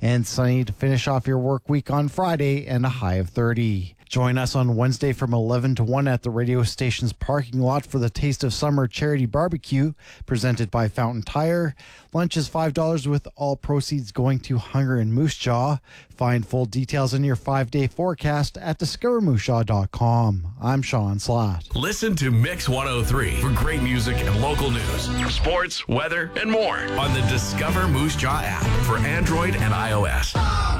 and sunny to finish off your work week on Friday and a high of 30. Join us on Wednesday from 11 to 1 at the radio station's parking lot for the Taste of Summer Charity Barbecue, presented by Fountain Tire. Lunch is $5 with all proceeds going to Hunger and Moose Jaw. Find full details in your 5-day forecast at discovermoosejaw.com. I'm Sean Slatt. Listen to Mix 103 for great music and local news, sports, weather, and more on the Discover Moose Jaw app for Android and iOS.